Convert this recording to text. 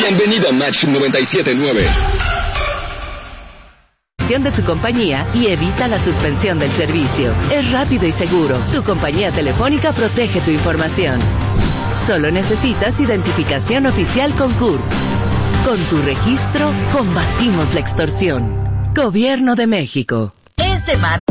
Bienvenido a Match 97.9. De tu compañía y evita la suspensión del servicio. Es rápido y seguro. Tu compañía telefónica protege tu información. Solo necesitas identificación oficial con CURP. Con tu registro, combatimos la extorsión. Gobierno de México. Este martes